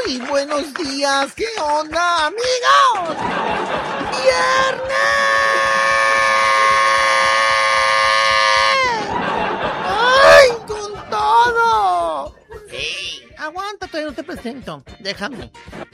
¡Ay, buenos días! ¿Qué onda, amigos? ¡Viernes! ¡Ay, con todo! ¡Ey! Aguanta, todavía no te presento. Déjame.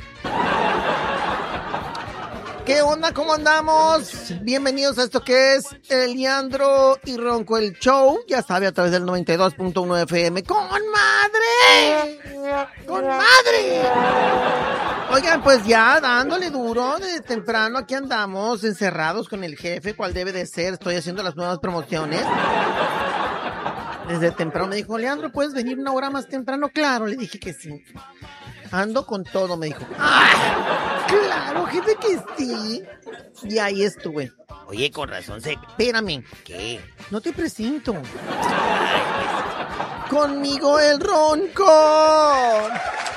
¿Qué onda? ¿Cómo andamos? Bienvenidos a esto que es el Leandro y Ronco el Show. Ya sabe, a través del 92.1 FM. ¡Con madre! ¡Con madre! Oigan, pues ya dándole duro desde temprano. Aquí andamos encerrados con el jefe, cual debe de ser. Estoy haciendo las nuevas promociones. Desde temprano me dijo, Leandro, ¿puedes venir una hora más temprano? Claro, le dije que sí. Ando con todo, me dijo. ¡Ah! Claro, jefe, que sí. Y ahí estuve. Oye, con razón se... Espérame. ¿Qué? No te presento. Conmigo el Ronco.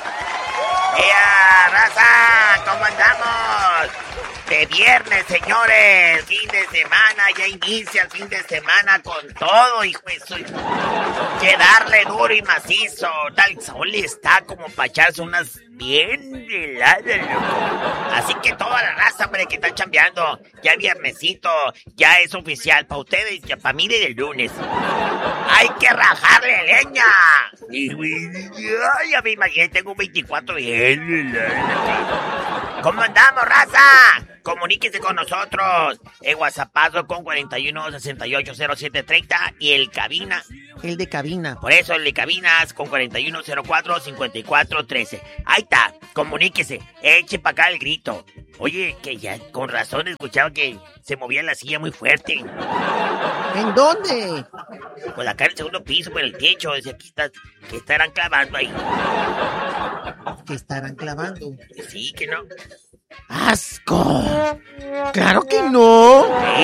¡Ea, raza! ¿Cómo andamos? De viernes, señores. Fin de semana, ya inicia el fin de semana con todo, hijo de su... Que darle duro y macizo. Tal sol está como para echarse unas bien heladas, loco. Así que toda la raza, hombre, que está chambeando. Ya viernesito, ya es oficial. Para ustedes, ya para mí desde el lunes. ¡Hay que rajarle leña! Y, ya me imaginé, tengo 24 bien heladas. ¿Cómo andamos, raza? Comuníquese con nosotros. El WhatsAppazo con 41680730 y el cabina. El de cabina. Por eso el de cabinas con 41045413. Ahí está, comuníquese. Eche para acá el grito. Oye, que ya con razón escuchaba que se movía la silla muy fuerte. ¿En dónde? Pues acá en el segundo piso, por el techo. Decía, aquí está, que estarán clavando ahí. ¿Que estarán clavando? Sí, que no. ¡Asco! ¡Claro que no!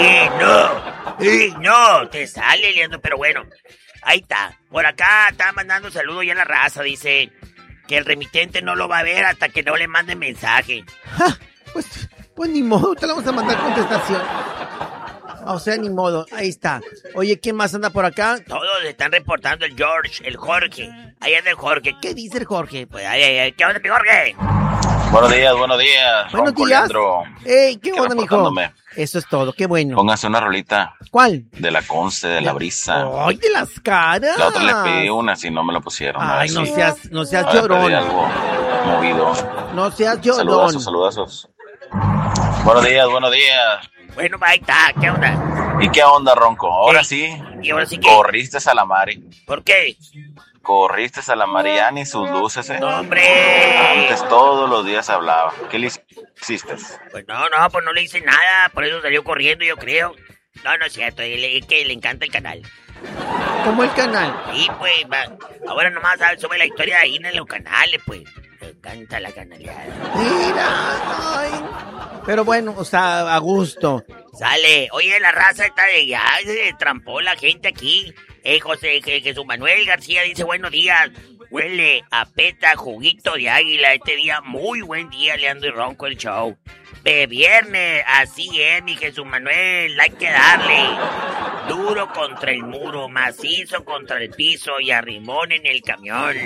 No, te sale, Leandro, pero bueno. Ahí está. Por acá está mandando saludos ya la raza. Dice que el remitente no lo va a ver hasta que no le mande mensaje. ¡Ja! Pues ni modo, te la vamos a mandar contestación. O sea, ni modo, ahí está. Oye, ¿quién más anda por acá? Todos están reportando el George, el Jorge. Ahí anda el Jorge. ¿Qué dice el Jorge? Pues, ¿qué onda, mi Jorge? Buenos días. Buenos días. Leandro. Ey, ¿qué onda, mijo? Eso es todo, qué bueno. Póngase una rolita. ¿Cuál? De la Conce, de la Brisa. ¡Ay, de las caras! La otra le pedí una, si no me la pusieron. Ay, no seas a ver, llorón. pedí algo movido. No seas llorón. Saludazos. Buenos días. Bueno, ahí está, ¿qué onda? ¿Y qué onda, Ronco? Ahora sí. ¿Y ahora sí qué? Corriste a la Mari. ¿Por qué? Corriste a la Mari, ya ni sus luces, ¿eh? ¡No, hombre! Antes todos los días hablaba. ¿Qué le hiciste? Pues no, pues no le hice nada, por eso salió corriendo, yo creo. No es cierto, es que le encanta el canal. ¿Cómo el canal? Sí, pues, ahora nomás sube la historia ahí en los canales, pues. Le encanta la canaleada. Mira, ay. Pero bueno, o sea, a gusto. Sale, oye, la raza está de ya, se trampó la gente aquí. Jesús Manuel García dice, buenos días. Huele a peta, juguito de águila. Este día, muy buen día, Leandro y Ronco el show. De viernes, así es, mi Jesús Manuel, hay que darle. Duro contra el muro, macizo contra el piso y arrimón en el camión.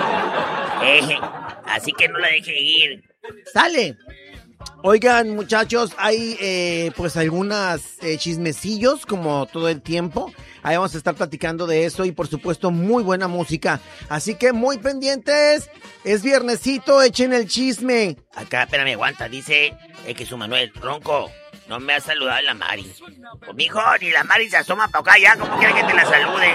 Así que no la deje ir. ¡Sale! Oigan, muchachos, hay pues algunas chismecillos como todo el tiempo. Ahí vamos a estar platicando de eso y por supuesto muy buena música. Así que muy pendientes. Es viernesito, echen el chisme. Acá, espérame, aguanta, dice Jesús Manuel, Ronco, no me ha saludado la Mari. Pues mijo, ni la Mari se asoma para acá ya, ¿cómo quiere que te la salude?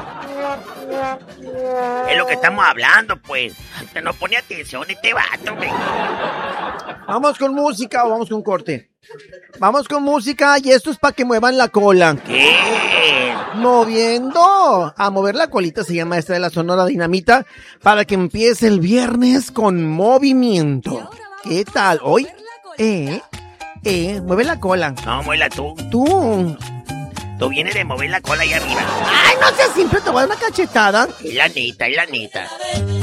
Es lo que estamos hablando, pues. No pone atención este vato, güey. ¿Vamos con música o vamos con corte? Vamos con música y esto es para que muevan la cola. ¿Qué? Moviendo. A mover la colita se llama esta de la Sonora Dinamita para que empiece el viernes con movimiento. ¿Qué tal? Hoy, mueve la cola. No, muévela tú. Tú vienes de mover la cola ahí arriba. Ay, no seas simple, te voy a dar una cachetada. Es la neta.